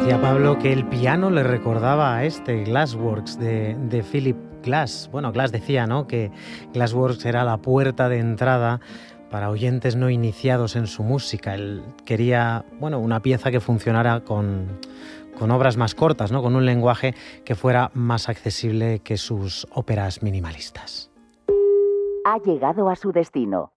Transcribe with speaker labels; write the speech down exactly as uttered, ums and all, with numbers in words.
Speaker 1: Decía Pablo que el piano le recordaba a este Glassworks de, de Philip Glass. Bueno, Glass decía, ¿no?, que Glassworks era la puerta de entrada para oyentes no iniciados en su música. Él quería, bueno, una pieza que funcionara con, con obras más cortas, ¿no?, con un lenguaje que fuera más accesible que sus óperas minimalistas.
Speaker 2: Ha llegado a su destino.